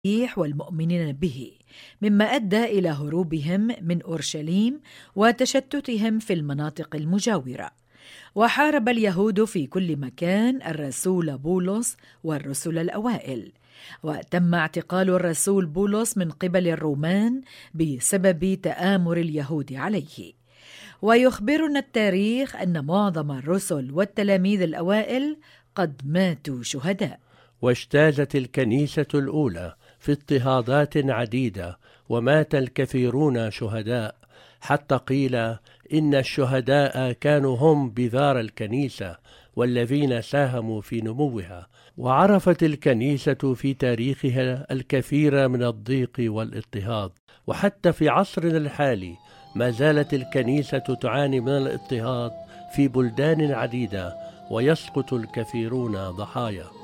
والمؤمنين به، مما أدى إلى هروبهم من أورشليم وتشتتهم في المناطق المجاورة. وحارب اليهود في كل مكان الرسول بولس والرسل الأوائل، وتم اعتقال الرسول بولس من قبل الرومان بسبب تآمر اليهود عليه. ويخبرنا التاريخ أن معظم الرسل والتلاميذ الأوائل قد ماتوا شهداء. واجتازت الكنيسة الأولى في اضطهادات عديدة، ومات الكثيرون شهداء، حتى قيل إن الشهداء كانوا هم بذار الكنيسة والذين ساهموا في نموها. وعرفت الكنيسة في تاريخها الكثير من الضيق والاضطهاد، وحتى في عصرنا الحالي ما زالت الكنيسة تعاني من الاضطهاد في بلدان عديدة، ويسقط الكثيرون ضحايا.